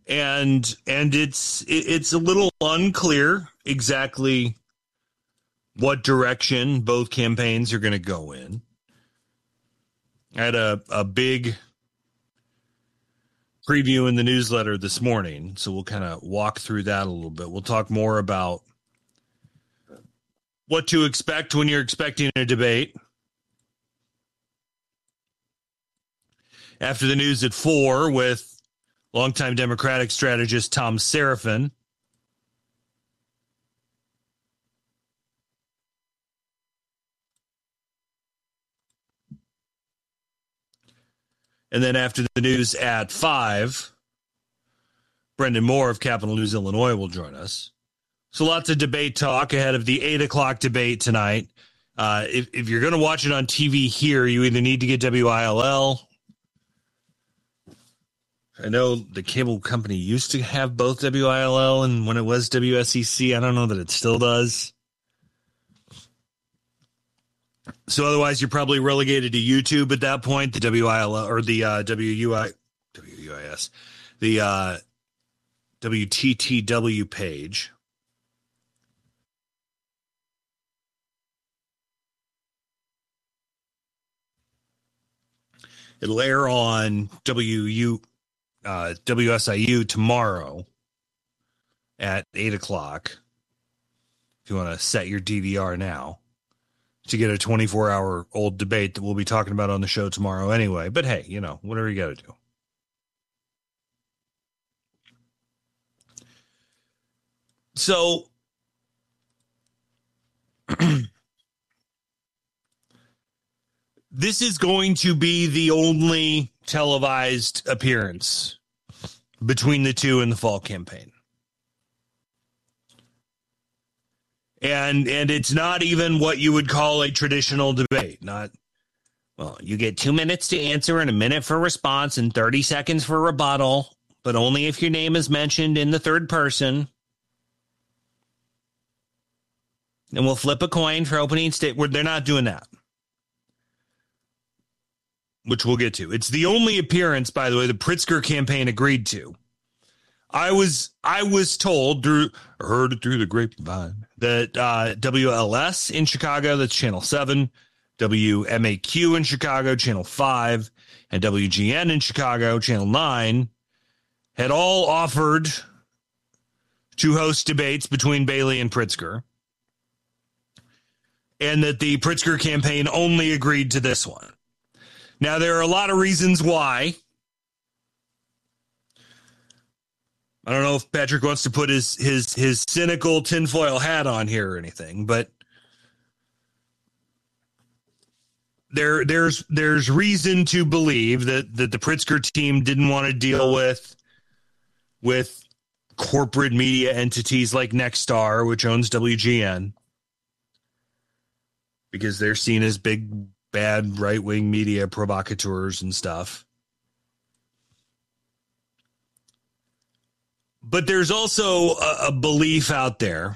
and it's a little unclear exactly what direction both campaigns are going to go in. I had a big preview in the newsletter this morning, so we'll kind of walk through that a little bit. We'll talk more about what to expect when you're expecting a debate. After the news at 4 with longtime Democratic strategist Tom Serafin. And then after the news at 5, Brendan Moore of Capital News Illinois will join us. So lots of debate talk ahead of the 8 o'clock debate tonight. If you're going to watch it on TV here, you either need to get WILL. I know the cable company used to have both WILL and when it was WSEC, I don't know that it still does. So otherwise, you're probably relegated to YouTube at that point, the WILL or the WUIS, the WTTW page. It'll air on WSIU tomorrow at 8 o'clock. If you want to set your DVR now to get a 24-hour-old debate that we'll be talking about on the show tomorrow anyway. But hey, you know, whatever you got to do. So this is going to be the only televised appearance between the two in the fall campaign. And it's not even what you would call a traditional debate. Not, well, you get 2 minutes to answer and a minute for response and 30 seconds for rebuttal, but only if your name is mentioned in the third person. And we'll flip a coin for opening statement. They're not doing that, which we'll get to. It's the only appearance, by the way, the Pritzker campaign agreed to. I was told heard it through the grapevine that WLS in Chicago, that's Channel 7, WMAQ in Chicago, Channel 5, and WGN in Chicago, Channel 9, had all offered to host debates between Bailey and Pritzker, and that the Pritzker campaign only agreed to this one. Now, there are a lot of reasons why. I don't know if Patrick wants to put his cynical tinfoil hat on here or anything, but there's reason to believe that the Pritzker team didn't want to deal with corporate media entities like Nexstar, which owns WGN, because they're seen as big, bad right-wing media provocateurs and stuff. But there's also a belief out there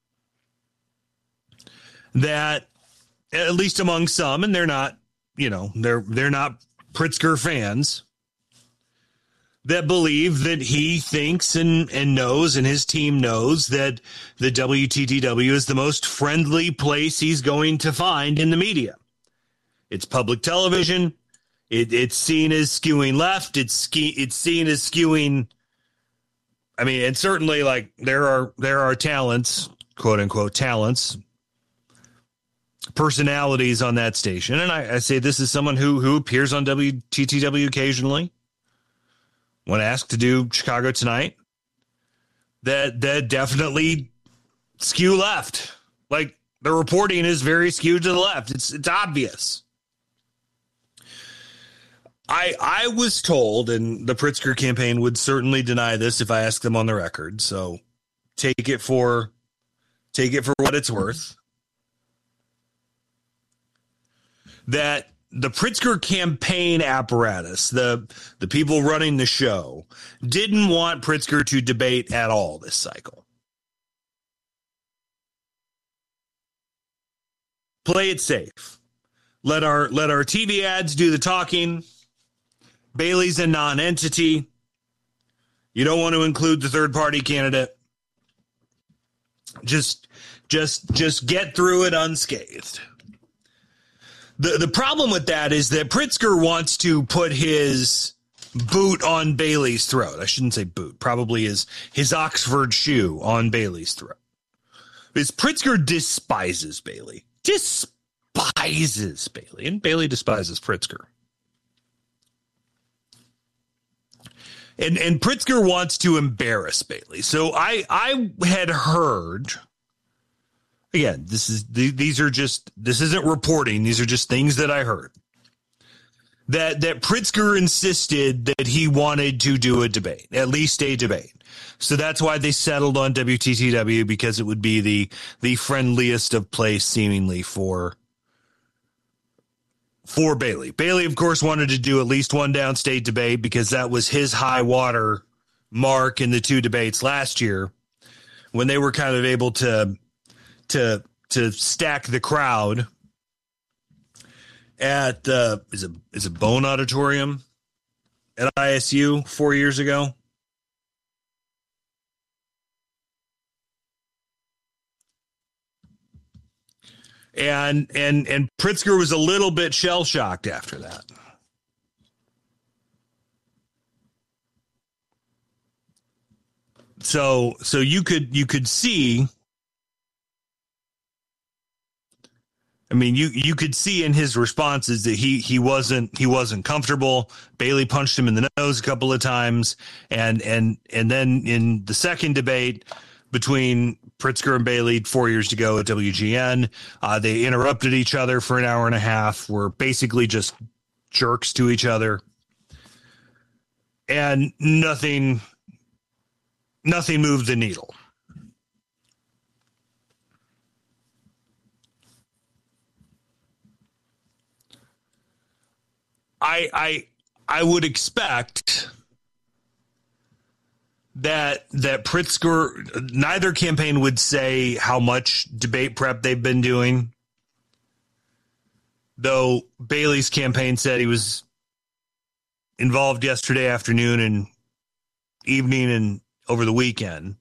that, at least among some, and they're not, they're not Pritzker fans, that believe that he thinks and knows, and his team knows, that the WTTW is the most friendly place he's going to find in the media. It's public television. It's seen as skewing left. It's seen as skewing. I mean, and certainly, like, there are talents, quote unquote talents, personalities on that station, and I say this is someone who appears on WTTW occasionally. When asked to do Chicago Tonight, that definitely skew left. Like, the reporting is very skewed to the left. It's obvious. I was told, and the Pritzker campaign would certainly deny this if I asked them on the record, so take it for what it's worth, that the Pritzker campaign apparatus, the people running the show, didn't want Pritzker to debate at all this cycle. Play it safe. Let our TV ads do the talking. Bailey's a non-entity. You don't want to include the third party candidate. Just get through it unscathed. The problem with that is that Pritzker wants to put his boot on Bailey's throat. I shouldn't say boot, probably his Oxford shoe on Bailey's throat. Because Pritzker despises Bailey. Despises Bailey. And Bailey despises Pritzker. And Pritzker wants to embarrass Bailey. So I had heard, again, this isn't reporting. These are just things that I heard. That Pritzker insisted that he wanted to do a debate, at least a debate. So that's why they settled on WTTW, because it would be the friendliest of place seemingly for Bailey. Bailey, of course, wanted to do at least one downstate debate because that was his high water mark in the two debates last year when they were kind of able to stack the crowd at is it Bone Auditorium at ISU 4 years ago. And Pritzker was a little bit shell shocked after that. So you could see. I mean, you could see in his responses that he wasn't comfortable. Bailey punched him in the nose a couple of times, and then in the second debate between Pritzker and Bailey 4 years ago at WGN, they interrupted each other for an hour and a half. Were basically just jerks to each other, and nothing moved the needle. I would expect that Pritzker, neither campaign would say how much debate prep they've been doing, though Bailey's campaign said he was involved yesterday afternoon and evening and over the weekend.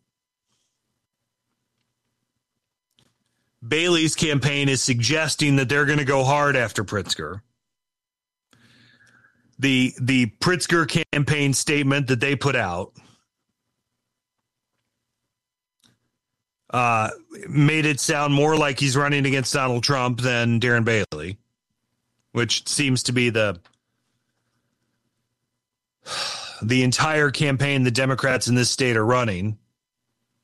Bailey's campaign is suggesting that they're going to go hard after Pritzker. The Pritzker campaign statement that they put out made it sound more like he's running against Donald Trump than Darren Bailey, which seems to be the entire campaign the Democrats in this state are running.